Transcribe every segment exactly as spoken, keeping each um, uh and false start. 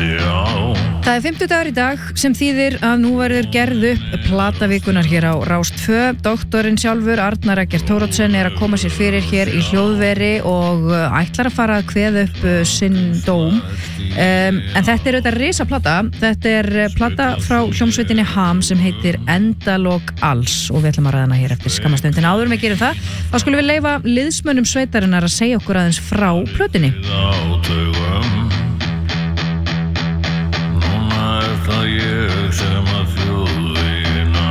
Það er fimmtudagur í dag sem þýðir að nú verður gerð upp platavíkunar hér á Rás tvö. Doktorinn sjálfur, Arnar Eggert Thoroddsen, er að koma sér fyrir hér í hljóðveri og ætlar að fara að kveða upp sinn dóm. Um, en þetta er auðvitað risaplata. Þetta er plata frá hljómsveitinni Ham sem heitir Endalok Alls og við ætlum að ræða hana hér eftir skammastundin. Áður en við gerum það, þá skulum við leyfa liðsmönnum sveitarinnar að segja okkur aðeins frá plötunni. Það ég sem að þjóðina.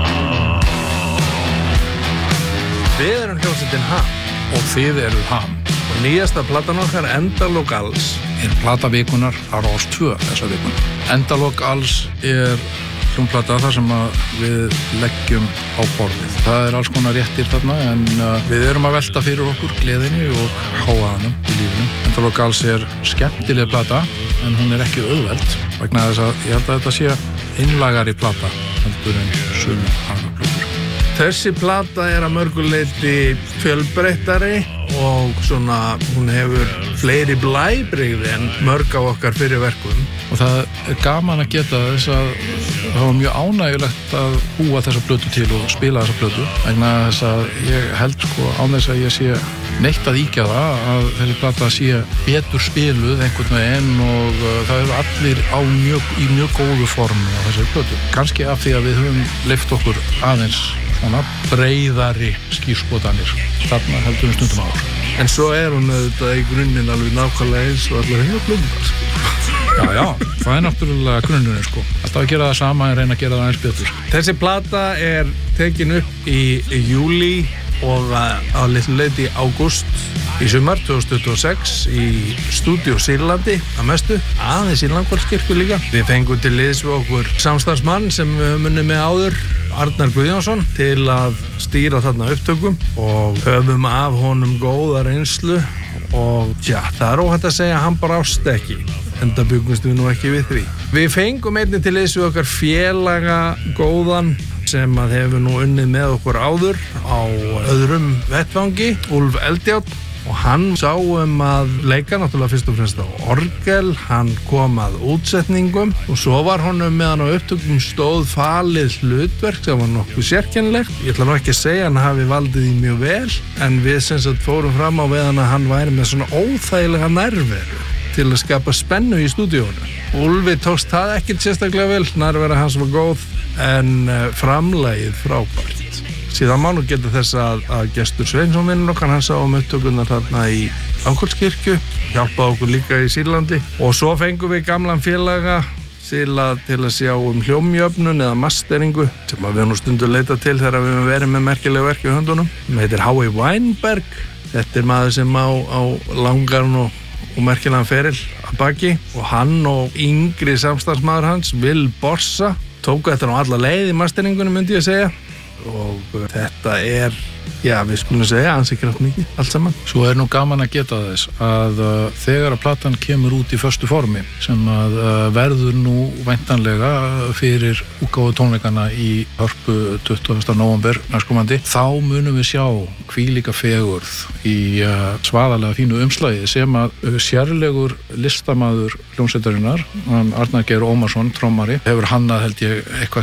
Við erum hljómsveitin Ham og þið eru Ham. Og nýjasta platan okkar Endalok Alls er platavíkunar á Rás tvö þessa vikuna. Endalok Alls er hljómplata þar sem að við leggjum á borðið. Það er alls konar réttir þarna en uh, við erum að velta fyrir okkur gleðinni og háaðanum í lífinu. Endalok Alls er skemmtileg plata en hún er ekki auðveld vegna þess að ég held að þetta sé einlagari plata heldur en sumar aðrar plötur. Þessi plata er að mörgu leyti fjölbreyttari og svona hún hefur fleiri blæbrigði en mörg á okkar fyrir verkum. Og það er gaman að geta þess að það var mjög ánægjulegt að búa þessa plötu til og spila þessa plötu vegna þess að ég held sko án þess að ég sé neitt að íkja það að þessi plata sé betur spiluð einhvern veginn og uh, það eru allir á mjög, í mjög góðu formi á þessari plötu. Kannski af því að við höfum leyft okkur aðeins svona breiðari skírskotanir þarna heldur við stundum áður. En svo er hún auðvitað í grunninn alveg nákvæmlega eins og allir hefur blundar sko. Já, já, það er náttúrulega grunnurinn sko. Alltaf að gera það sama en reyna að gera það eins betur. Þessi plata er tekin upp í, í júlí og á litlu leyti í ágúst í sumar tvö þúsund tuttugu og sex í stúdíó Sýrlandi að mestu, aðeins í Langholtskirkju líka. Við fengum til liðs við okkur samstarfsmann sem við höfum unnið með áður, Arnar Guðjónsson, til að stýra þarna upptökum og höfum af honum góða reynslu og já, það er óhætt að segja að hann brást ekki. Enda byggumst við nú ekki við því. Við fengum einnig til liðs við okkar félaga góðan sem að hefur nú unnið með okkur áður á öðrum vettvangi, Úlf Eldjárn, og hann sá um að leika náttúrulega fyrst og fremst á orgel, hann kom að útsetningum og svo var honum meðan á upptökum stóð falið hlutverk sem var nokkuð sérkennilegt. Ég ætla nú ekki að segja hann hafi valdið því mjög vel en við sem sagt fórum fram á við hann að hann væri með svona óþægilega nærveru til að skapa spennu í stúdíónu. Úlfi tókst það ekkert sérstaklega vel, nærvera hans var góð en framlagið frábært. Síðan má nú geta þess að, að Gestur Sveinsson vinnur okkar, hann sá um upptökunar þarna í Langholtskirkju, hjálpaði okkur líka í Sýrlandi og svo fengum við gamlan félaga til að, til að sjá um hljómjöfnun eða masteringu sem við höfum nú stundu leitað til þegar við höfum verið með merkilega verk í höndunum. Það heitir Hái Weinberg, þetta er maður sem á, á langan og, og merkilegan feril að baki og hann og yngri samstarfsmaður hans, Will Borsa, tóku þetta nú alla leið í masteringunum myndi ég að segja. Og þetta er, já við skulum segja ansi kraft mikið, allt saman. Svo er nú gaman að geta þess að uh, þegar að platan kemur út í föstu formi sem að uh, verður nú væntanlega fyrir útgáfu tónleikana í Hörpu tuttugasta nóvember næstkomandi, þá munum við sjá hvílíka fegurð í uh, svaðalega fínu umslagi sem að uh, sérlegur listamaður hljómsveitarinnar, Arnar Geir Ómarsson, trommari, hefur hannað held ég eitthvað